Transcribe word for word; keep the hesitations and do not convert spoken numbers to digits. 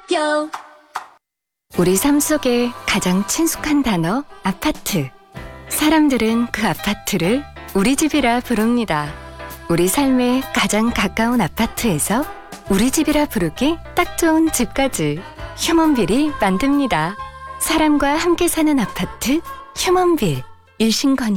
학교. 우리 삶 속에 가장 친숙한 단어 아파트. 사람들은 그 아파트를 우리 집이라 부릅니다. 우리 삶에 가장 가까운 아파트에서 우리 집이라 부르기 딱 좋은 집까지 휴먼빌이 만듭니다. 사람과 함께 사는 아파트 휴먼빌. 일신건설